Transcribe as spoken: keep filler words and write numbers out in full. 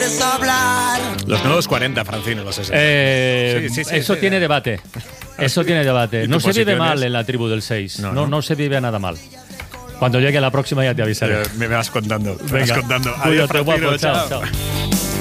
puedes hablar. Los nuevos cuarenta, Francino, los sesenta. Eh, Sí, sí, sí, eso sí. tiene debate. Eso tiene debate. ¿Y No tu se vive posición mal es? en la tribu del seis. No, No, no. no se vive nada mal. Cuando llegue la próxima ya te avisaré. Pero me vas contando. Me Venga, vas contando. Adiós, cuídate, Francino, guapo. Chao, chao. chao.